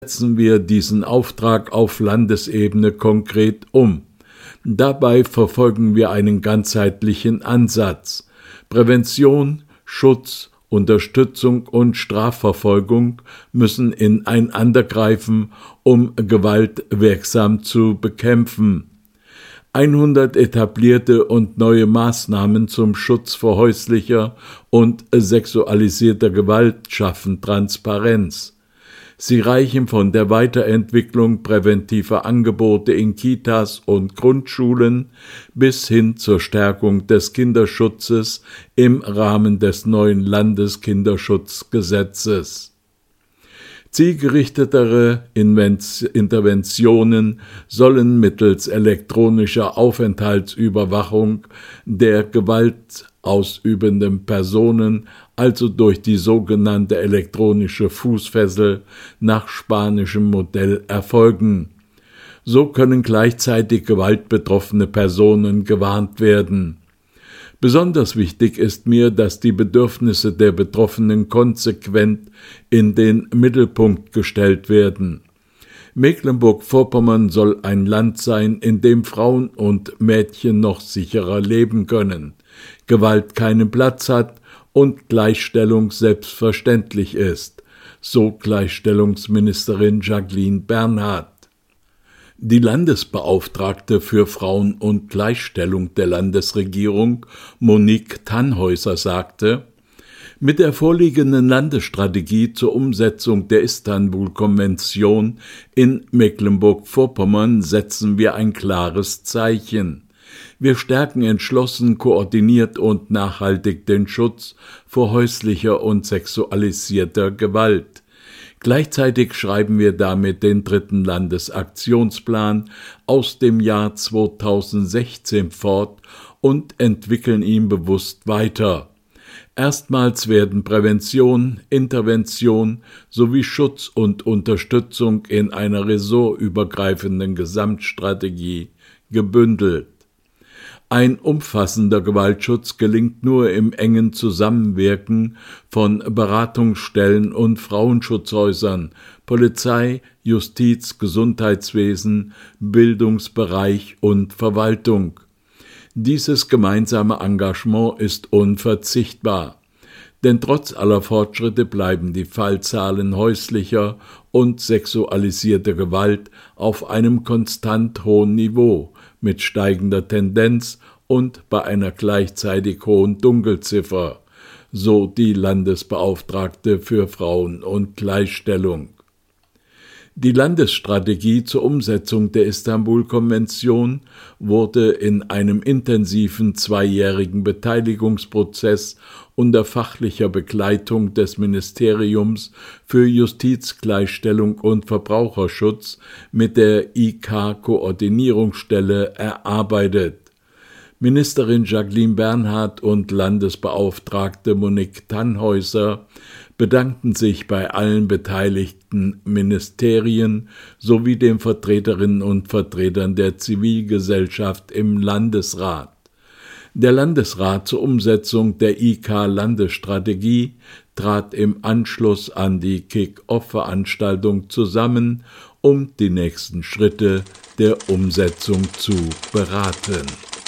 Setzen wir diesen Auftrag auf Landesebene konkret um. Dabei verfolgen wir einen ganzheitlichen Ansatz. Prävention, Schutz, Unterstützung und Strafverfolgung müssen ineinandergreifen, um Gewalt wirksam zu bekämpfen. 100 etablierte und neue Maßnahmen zum Schutz vor häuslicher und sexualisierter Gewalt schaffen Transparenz. Sie reichen von der Weiterentwicklung präventiver Angebote in Kitas und Grundschulen bis hin zur Stärkung des Kinderschutzes im Rahmen des neuen Landeskinderschutzgesetzes. Zielgerichtetere Interventionen sollen mittels elektronischer Aufenthaltsüberwachung der gewaltausübenden Personen, also durch die sogenannte elektronische Fußfessel, nach spanischem Modell erfolgen. So können gleichzeitig gewaltbetroffene Personen gewarnt werden. Besonders wichtig ist mir, dass die Bedürfnisse der Betroffenen konsequent in den Mittelpunkt gestellt werden. Mecklenburg-Vorpommern soll ein Land sein, in dem Frauen und Mädchen noch sicherer leben können, Gewalt keinen Platz hat und Gleichstellung selbstverständlich ist, so Gleichstellungsministerin Jacqueline Bernhard. Die Landesbeauftragte für Frauen- und Gleichstellung der Landesregierung, Monique Tannhäuser, sagte: Mit der vorliegenden Landesstrategie zur Umsetzung der Istanbul-Konvention in Mecklenburg-Vorpommern setzen wir ein klares Zeichen. Wir stärken entschlossen, koordiniert und nachhaltig den Schutz vor häuslicher und sexualisierter Gewalt. Gleichzeitig schreiben wir damit den 3. Landesaktionsplan aus dem Jahr 2016 fort und entwickeln ihn bewusst weiter. Erstmals werden Prävention, Intervention sowie Schutz und Unterstützung in einer ressortübergreifenden Gesamtstrategie gebündelt. Ein umfassender Gewaltschutz gelingt nur im engen Zusammenwirken von Beratungsstellen und Frauenschutzhäusern, Polizei, Justiz, Gesundheitswesen, Bildungsbereich und Verwaltung. Dieses gemeinsame Engagement ist unverzichtbar. Denn trotz aller Fortschritte bleiben die Fallzahlen häuslicher und sexualisierter Gewalt auf einem konstant hohen Niveau, mit steigender Tendenz und bei einer gleichzeitig hohen Dunkelziffer, so die Landesbeauftragte für Frauen- und Gleichstellung. Die Landesstrategie zur Umsetzung der Istanbul-Konvention wurde in einem intensiven 2-jährigen Beteiligungsprozess unter fachlicher Begleitung des Ministeriums für Justiz, Gleichstellung und Verbraucherschutz mit der IK-Koordinierungsstelle erarbeitet. Ministerin Jacqueline Bernhard und Landesbeauftragte Monique Tannhäuser bedankten sich bei allen beteiligten Ministerien sowie den Vertreterinnen und Vertretern der Zivilgesellschaft im Landesrat. Der Landesrat zur Umsetzung der IK-Landesstrategie trat im Anschluss an die Kick-Off-Veranstaltung zusammen, um die nächsten Schritte der Umsetzung zu beraten.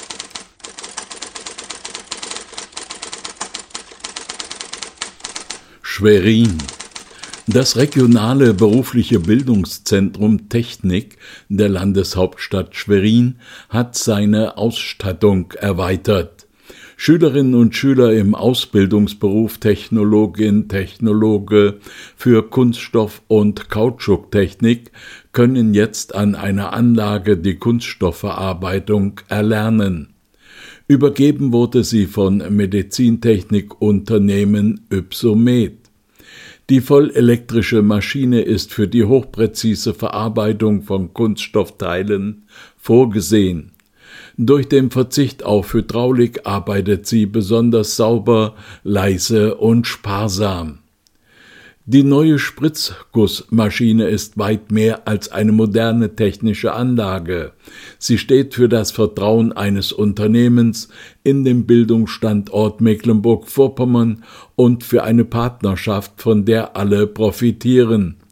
Schwerin. Das regionale berufliche Bildungszentrum Technik der Landeshauptstadt Schwerin hat seine Ausstattung erweitert. Schülerinnen und Schüler im Ausbildungsberuf Technologin, Technologe für Kunststoff- und Kautschuktechnik können jetzt an einer Anlage die Kunststoffverarbeitung erlernen. Übergeben wurde sie von Medizintechnikunternehmen Ypsomed. Die vollelektrische Maschine ist für die hochpräzise Verarbeitung von Kunststoffteilen vorgesehen. Durch den Verzicht auf Hydraulik arbeitet sie besonders sauber, leise und sparsam. Die neue Spritzgussmaschine ist weit mehr als eine moderne technische Anlage. Sie steht für das Vertrauen eines Unternehmens in den Bildungsstandort Mecklenburg-Vorpommern und für eine Partnerschaft, von der alle profitieren.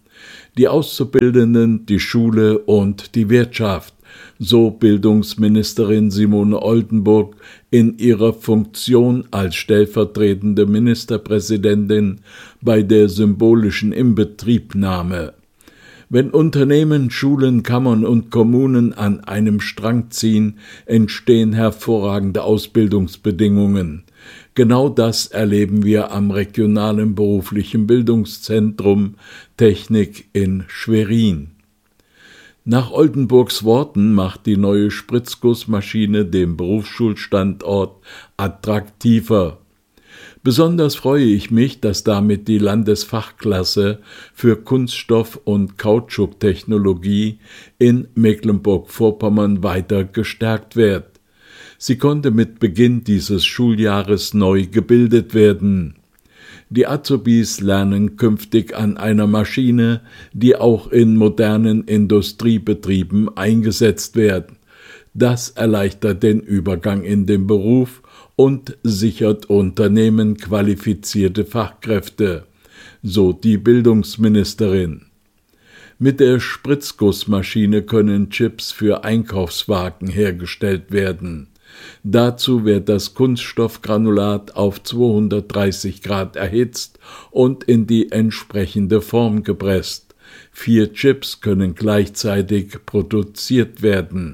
die Auszubildenden, die Schule und die Wirtschaft, so Bildungsministerin Simone Oldenburg in ihrer Funktion als stellvertretende Ministerpräsidentin bei der symbolischen Inbetriebnahme. Wenn Unternehmen, Schulen, Kammern und Kommunen an einem Strang ziehen, entstehen hervorragende Ausbildungsbedingungen. Genau das erleben wir am regionalen beruflichen Bildungszentrum Technik in Schwerin. Nach Oldenburgs Worten macht die neue Spritzgussmaschine den Berufsschulstandort attraktiver. Besonders freue ich mich, dass damit die Landesfachklasse für Kunststoff- und Kautschuktechnologie in Mecklenburg-Vorpommern weiter gestärkt wird. Sie konnte mit Beginn dieses Schuljahres neu gebildet werden. Die Azubis lernen künftig an einer Maschine, die auch in modernen Industriebetrieben eingesetzt wird. Das erleichtert den Übergang in den Beruf und sichert Unternehmen qualifizierte Fachkräfte, so die Bildungsministerin. Mit der Spritzgussmaschine können Chips für Einkaufswagen hergestellt werden. Dazu wird das Kunststoffgranulat auf 230 Grad erhitzt und in die entsprechende Form gepresst. 4 Chips können gleichzeitig produziert werden.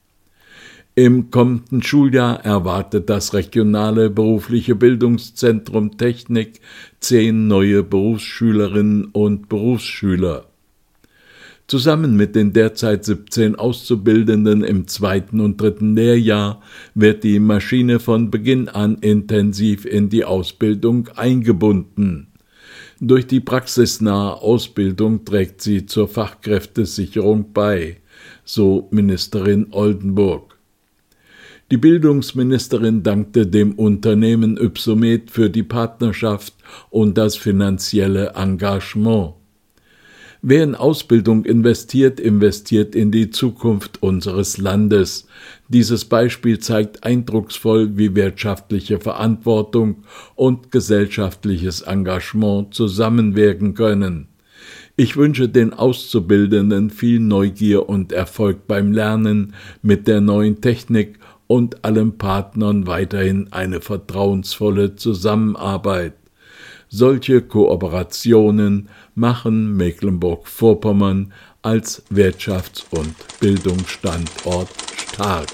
Im kommenden Schuljahr erwartet das regionale berufliche Bildungszentrum Technik 10 neue Berufsschülerinnen und Berufsschüler. Zusammen mit den derzeit 17 Auszubildenden im 2. und 3. Lehrjahr wird die Maschine von Beginn an intensiv in die Ausbildung eingebunden. Durch die praxisnahe Ausbildung trägt sie zur Fachkräftesicherung bei, so Ministerin Oldenburg. Die Bildungsministerin dankte dem Unternehmen Ypsomed für die Partnerschaft und das finanzielle Engagement. Wer in Ausbildung investiert, investiert in die Zukunft unseres Landes. Dieses Beispiel zeigt eindrucksvoll, wie wirtschaftliche Verantwortung und gesellschaftliches Engagement zusammenwirken können. Ich wünsche den Auszubildenden viel Neugier und Erfolg beim Lernen mit der neuen Technik und allen Partnern weiterhin eine vertrauensvolle Zusammenarbeit. Solche Kooperationen machen Mecklenburg-Vorpommern als Wirtschafts- und Bildungsstandort stark.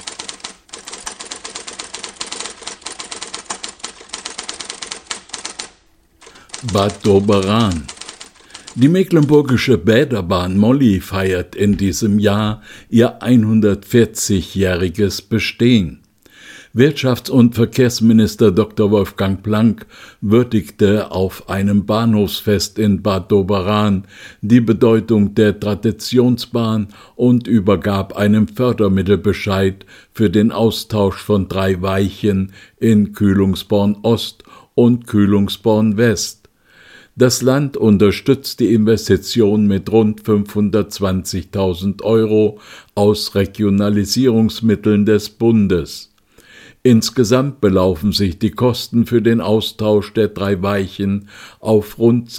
Bad Doberan. Die mecklenburgische Bäderbahn Molly feiert in diesem Jahr ihr 140-jähriges Bestehen. Wirtschafts- und Verkehrsminister Dr. Wolfgang Planck würdigte auf einem Bahnhofsfest in Bad Doberan die Bedeutung der Traditionsbahn und übergab einen Fördermittelbescheid für den Austausch von 3 Weichen in Kühlungsborn Ost und Kühlungsborn West. Das Land unterstützt die Investition mit rund 520.000 € aus Regionalisierungsmitteln des Bundes. Insgesamt belaufen sich die Kosten für den Austausch der 3 Weichen auf rund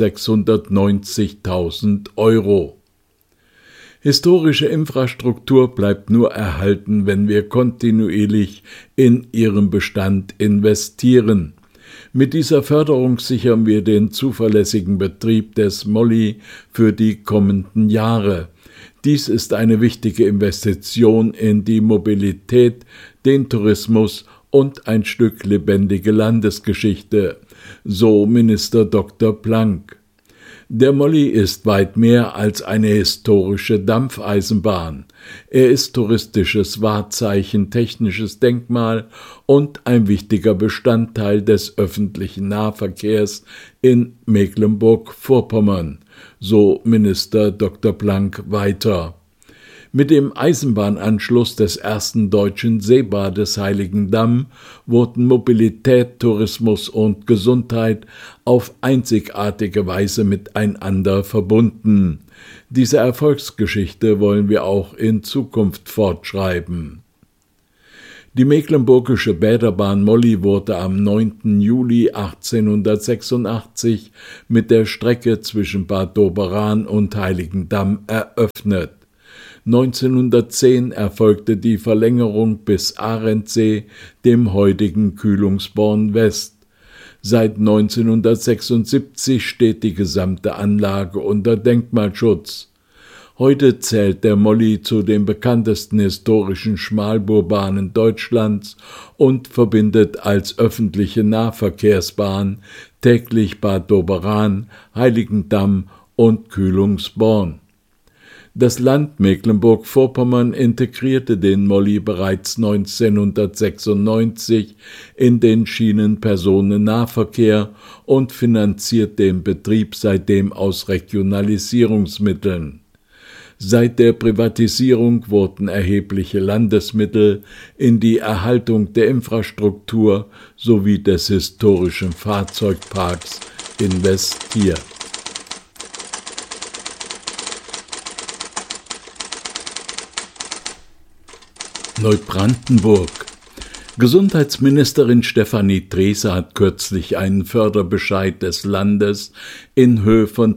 690.000 €. Historische Infrastruktur bleibt nur erhalten, wenn wir kontinuierlich in ihren Bestand investieren. Mit dieser Förderung sichern wir den zuverlässigen Betrieb des Molly für die kommenden Jahre. Dies ist eine wichtige Investition in die Mobilität, den Tourismus und ein Stück lebendige Landesgeschichte, so Minister Dr. Planck. Der Molly ist weit mehr als eine historische Dampfeisenbahn. Er ist touristisches Wahrzeichen, technisches Denkmal und ein wichtiger Bestandteil des öffentlichen Nahverkehrs in Mecklenburg-Vorpommern, so Minister Dr. Planck weiter. Mit dem Eisenbahnanschluss des ersten deutschen Seebades Heiligendamm wurden Mobilität, Tourismus und Gesundheit auf einzigartige Weise miteinander verbunden. Diese Erfolgsgeschichte wollen wir auch in Zukunft fortschreiben. Die Mecklenburgische Bäderbahn Molly wurde am 9. Juli 1886 mit der Strecke zwischen Bad Doberan und Heiligendamm eröffnet. 1910 erfolgte die Verlängerung bis Arendsee, dem heutigen Kühlungsborn West. Seit 1976 steht die gesamte Anlage unter Denkmalschutz. Heute zählt der Molly zu den bekanntesten historischen Schmalspurbahnen Deutschlands und verbindet als öffentliche Nahverkehrsbahn täglich Bad Doberan, Heiligendamm und Kühlungsborn. Das Land Mecklenburg-Vorpommern integrierte den Molly bereits 1996 in den Schienenpersonennahverkehr und finanziert den Betrieb seitdem aus Regionalisierungsmitteln. Seit der Privatisierung wurden erhebliche Landesmittel in die Erhaltung der Infrastruktur sowie des historischen Fahrzeugparks investiert. Neubrandenburg. Gesundheitsministerin Stefanie Drese hat kürzlich einen Förderbescheid des Landes in Höhe von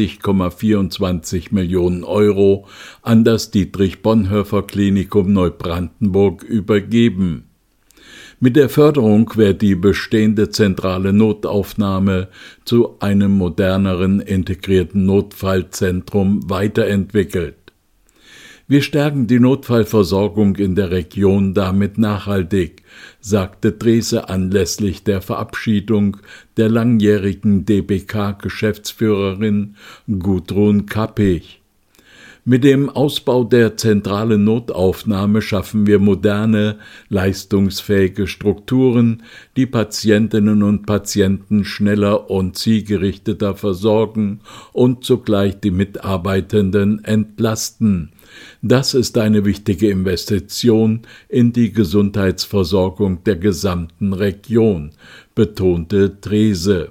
30,24 Millionen Euro an das Dietrich-Bonhoeffer-Klinikum Neubrandenburg übergeben. Mit der Förderung wird die bestehende zentrale Notaufnahme zu einem moderneren, integrierten Notfallzentrum weiterentwickelt. Wir stärken die Notfallversorgung in der Region damit nachhaltig, sagte Drese anlässlich der Verabschiedung der langjährigen DBK-Geschäftsführerin Gudrun Kappich. Mit dem Ausbau der zentralen Notaufnahme schaffen wir moderne, leistungsfähige Strukturen, die Patientinnen und Patienten schneller und zielgerichteter versorgen und zugleich die Mitarbeitenden entlasten. Das ist eine wichtige Investition in die Gesundheitsversorgung der gesamten Region, betonte Drese.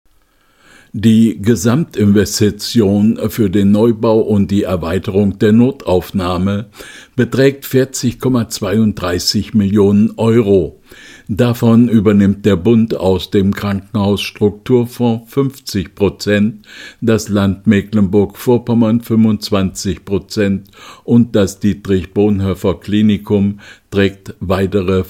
Die Gesamtinvestition für den Neubau und die Erweiterung der Notaufnahme beträgt 40,32 Millionen Euro. Davon übernimmt der Bund aus dem Krankenhausstrukturfonds 50%, das Land Mecklenburg-Vorpommern 25% und das Dietrich-Bonhoeffer-Klinikum trägt weitere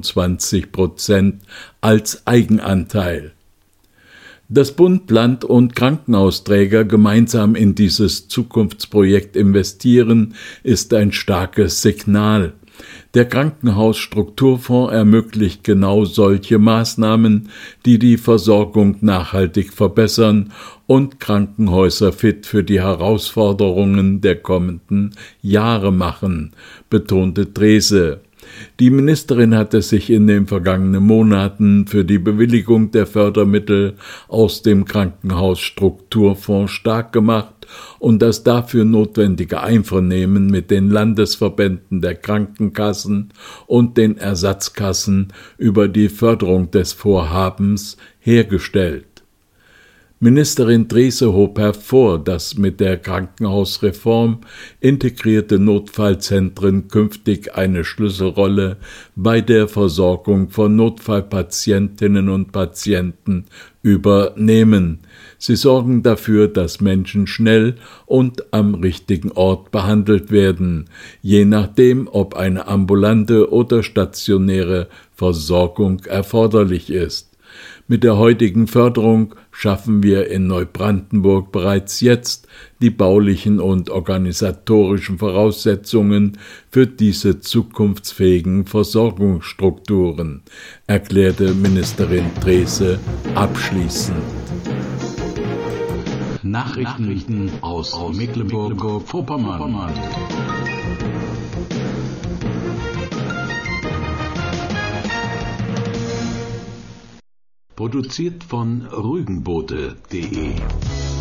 25% als Eigenanteil. Dass Bund, Land und Krankenhausträger gemeinsam in dieses Zukunftsprojekt investieren, ist ein starkes Signal. Der Krankenhausstrukturfonds ermöglicht genau solche Maßnahmen, die die Versorgung nachhaltig verbessern und Krankenhäuser fit für die Herausforderungen der kommenden Jahre machen, betonte Drese. Die Ministerin hatte sich in den vergangenen Monaten für die Bewilligung der Fördermittel aus dem Krankenhausstrukturfonds stark gemacht und das dafür notwendige Einvernehmen mit den Landesverbänden der Krankenkassen und den Ersatzkassen über die Förderung des Vorhabens hergestellt. Ministerin Drese hob hervor, dass mit der Krankenhausreform integrierte Notfallzentren künftig eine Schlüsselrolle bei der Versorgung von Notfallpatientinnen und Patienten übernehmen. Sie sorgen dafür, dass Menschen schnell und am richtigen Ort behandelt werden, je nachdem, ob eine ambulante oder stationäre Versorgung erforderlich ist. Mit der heutigen Förderung schaffen wir in Neubrandenburg bereits jetzt die baulichen und organisatorischen Voraussetzungen für diese zukunftsfähigen Versorgungsstrukturen, erklärte Ministerin Drese abschließend. Nachrichten aus Mecklenburg-Vorpommern. Produziert von rügenbote.de